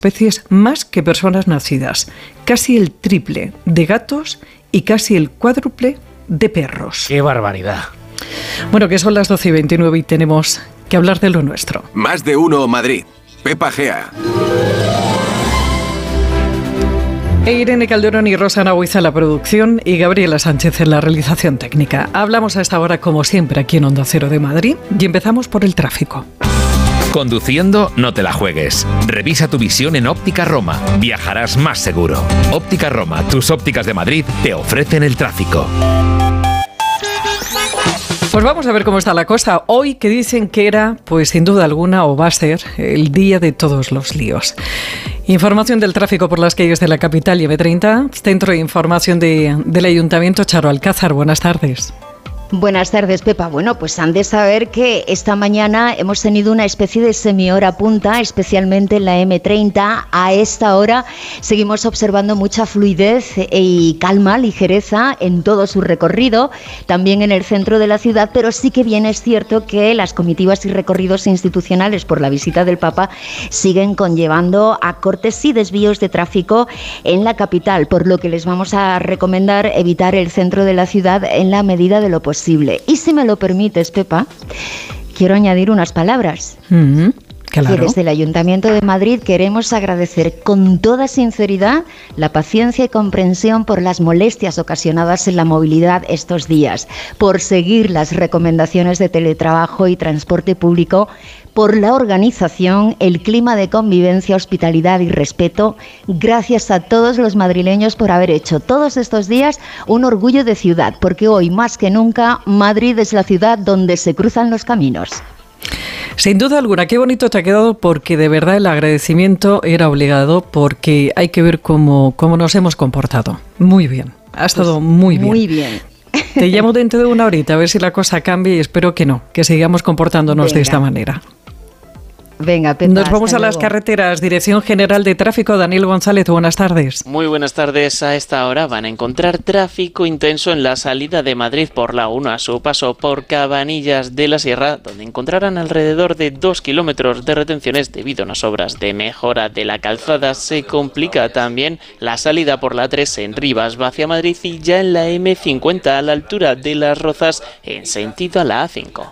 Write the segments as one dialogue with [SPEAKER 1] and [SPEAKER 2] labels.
[SPEAKER 1] especies más que personas nacidas, casi el triple de gatos y casi el cuádruple de perros.
[SPEAKER 2] ¡Qué barbaridad!
[SPEAKER 1] Bueno, que son las 12:29 y tenemos que hablar de lo nuestro.
[SPEAKER 3] Más de uno Madrid. Pepa Gea.
[SPEAKER 1] Irene Calderón y Rosana Huiza en la producción y Gabriela Sánchez en la realización técnica. Hablamos a esta hora, como siempre, aquí en Onda Cero de Madrid y empezamos por el tráfico.
[SPEAKER 4] Conduciendo, no te la juegues. Revisa tu visión en Óptica Roma. Viajarás más seguro. Óptica Roma, tus ópticas de Madrid, te ofrecen el tráfico.
[SPEAKER 1] Pues vamos a ver cómo está la cosa. Hoy que dicen que era, pues sin duda alguna, o va a ser, el día de todos los líos. Información del tráfico por las calles de la capital y M30. Centro de Información del Ayuntamiento, Charo Alcázar. Buenas tardes.
[SPEAKER 5] Buenas tardes, Pepa. Bueno, pues han de saber que esta mañana hemos tenido una especie de semi-hora punta, especialmente en la M30. A esta hora seguimos observando mucha fluidez y calma, ligereza en todo su recorrido, también en el centro de la ciudad, pero sí que bien es cierto que las comitivas y recorridos institucionales por la visita del Papa siguen conllevando a cortes y desvíos de tráfico en la capital, por lo que les vamos a recomendar evitar el centro de la ciudad en la medida de lo posible. Y si me lo permites, Pepa, quiero añadir unas palabras.
[SPEAKER 1] Claro.
[SPEAKER 5] Que desde el Ayuntamiento de Madrid queremos agradecer con toda sinceridad la paciencia y comprensión por las molestias ocasionadas en la movilidad estos días, por seguir las recomendaciones de teletrabajo y transporte público, por la organización, el clima de convivencia, hospitalidad y respeto. Gracias a todos los madrileños por haber hecho todos estos días un orgullo de ciudad, porque hoy más que nunca Madrid es la ciudad donde se cruzan los caminos.
[SPEAKER 1] Sin duda alguna, qué bonito te ha quedado, porque de verdad el agradecimiento era obligado, porque hay que ver cómo nos hemos comportado. Muy bien, ha estado pues muy bien.
[SPEAKER 5] Muy bien.
[SPEAKER 1] Te llamo dentro de una horita a ver si la cosa cambia y espero que no, que sigamos comportándonos de esta manera.
[SPEAKER 5] Venga, Pepa,
[SPEAKER 1] nos vamos a las carreteras. Dirección General de Tráfico, Daniel González, buenas tardes.
[SPEAKER 6] Muy buenas tardes. A esta hora van a encontrar tráfico intenso en la salida de Madrid por la 1 a su paso por Cabanillas de la Sierra, donde encontrarán alrededor de 2 kilómetros de retenciones debido a unas obras de mejora de la calzada. Se complica también la salida por la 3 en Rivas hacia Madrid y ya en la M50 a la altura de Las Rozas en sentido a la A5.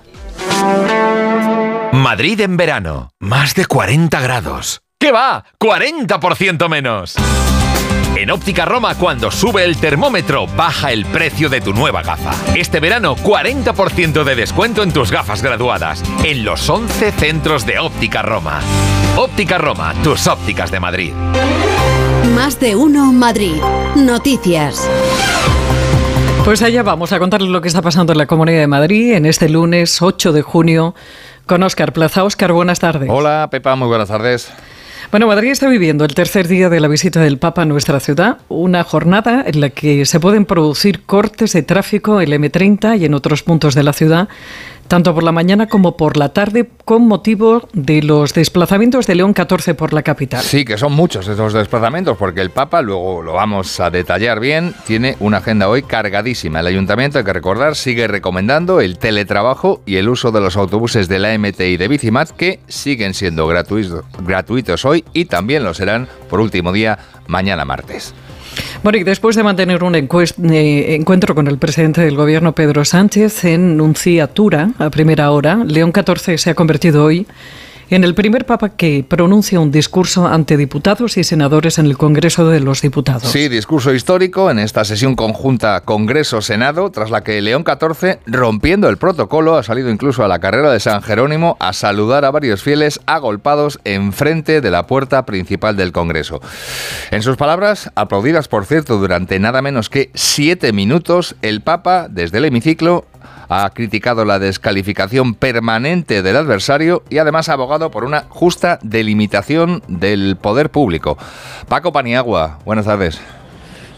[SPEAKER 4] Madrid en verano, más de 40 grados. ¿Qué va? ¡40% menos! En Óptica Roma, cuando sube el termómetro, baja el precio de tu nueva gafa. Este verano, 40% de descuento en tus gafas graduadas, en los 11 centros de Óptica Roma. Óptica Roma, tus ópticas de Madrid.
[SPEAKER 7] Más de uno Madrid. Noticias.
[SPEAKER 1] Pues allá vamos a contarles lo que está pasando en la Comunidad de Madrid en este lunes 8 de junio con Óscar Plaza. Óscar, buenas tardes.
[SPEAKER 8] Hola, Pepa, muy buenas tardes.
[SPEAKER 1] Bueno, Madrid está viviendo el tercer día de la visita del Papa a nuestra ciudad, una jornada en la que se pueden producir cortes de tráfico en el M30 y en otros puntos de la ciudad, tanto por la mañana como por la tarde, con motivo de los desplazamientos de León XIV por la capital.
[SPEAKER 8] Sí, que son muchos esos desplazamientos, porque el Papa, luego lo vamos a detallar bien, tiene una agenda hoy cargadísima. El Ayuntamiento, hay que recordar, sigue recomendando el teletrabajo y el uso de los autobuses de la MT y de Bicimat, que siguen siendo gratuitos hoy y también lo serán por último día mañana martes.
[SPEAKER 1] Bueno, y después de mantener un encuentro con el presidente del Gobierno, Pedro Sánchez, en nunciatura a primera hora, León XIV se ha convertido hoy en el primer papa que pronuncia un discurso ante diputados y senadores en el Congreso de los Diputados.
[SPEAKER 8] Sí, discurso histórico en esta sesión conjunta Congreso-Senado, tras la que León XIV, rompiendo el protocolo, ha salido incluso a la carrera de San Jerónimo a saludar a varios fieles agolpados enfrente de la puerta principal del Congreso. En sus palabras, aplaudidas por cierto durante nada menos que 7 minutos, el Papa, desde el hemiciclo, ha criticado la descalificación permanente del adversario y además ha abogado por una justa delimitación del poder público. Paco Paniagua, buenas tardes.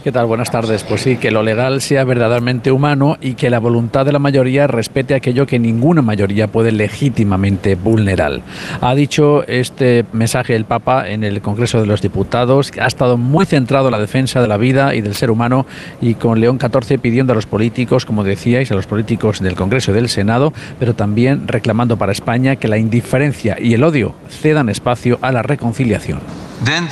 [SPEAKER 2] ¿Qué tal? Buenas tardes. Pues sí, que lo legal sea verdaderamente humano y que la voluntad de la mayoría respete aquello que ninguna mayoría puede legítimamente vulnerar. Ha dicho este mensaje el Papa en el Congreso de los Diputados, ha estado muy centrado en la defensa de la vida y del ser humano, y con León XIV pidiendo a los políticos, como decíais, a los políticos del Congreso y del Senado, pero también reclamando para España que la indiferencia y el odio cedan espacio a la reconciliación.